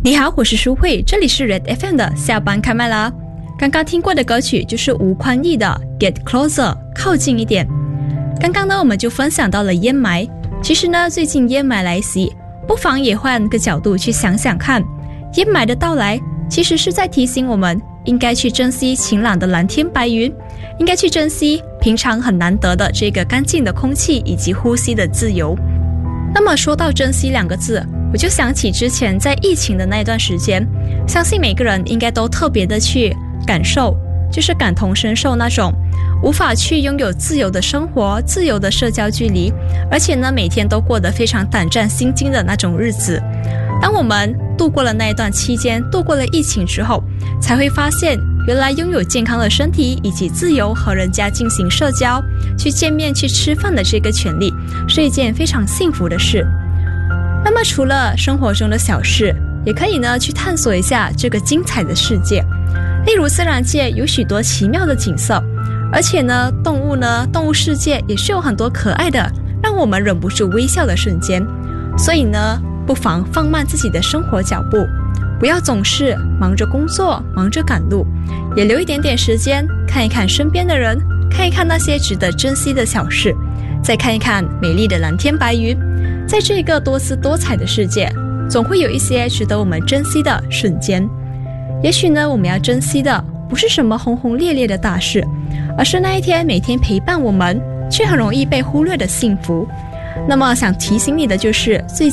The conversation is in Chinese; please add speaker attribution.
Speaker 1: 你好，我是淑慧，这里是 Red FM 的下班开麦啦。刚刚听过的歌曲就是吴宽义的 Get Closer 靠近一点。刚刚呢我们就分享到了烟霾，其实呢最近烟霾来袭，不妨也换个角度去想想看，烟霾的到来其实是在提醒我们应该去珍惜晴朗的蓝天白云，应该去珍惜平常很难得的这个干净的空气以及呼吸的自由。那么说到珍惜两个字，我就想起之前在疫情的那一段时间，相信每个人应该都特别的去感受，就是感同身受那种无法去拥有自由的生活，自由的社交距离，而且呢每天都过得非常胆战心惊的那种日子。当我们度过了那一段期间，度过了疫情之后，才会发现原来拥有健康的身体以及自由和人家进行社交，去见面去吃饭的这个权利是一件非常幸福的事。那么除了生活中的小事，也可以呢去探索一下这个精彩的世界。例如自然界有许多奇妙的景色，而且呢动物世界也是有很多可爱的让我们忍不住微笑的瞬间。所以呢不妨放慢自己的生活脚步，不要总是忙着工作忙着赶路，也留一点点时间看一看身边的人，看一看那些值得珍惜的小事，再看一看美丽的蓝天白云。在这个多姿多彩的世界，总会有一些值得我们珍惜的瞬间。也许呢我们要珍惜的不是什么轰轰烈烈的大事，而是那一天每天陪伴我们却很容易被忽略的幸福。那么想提醒你的就是，最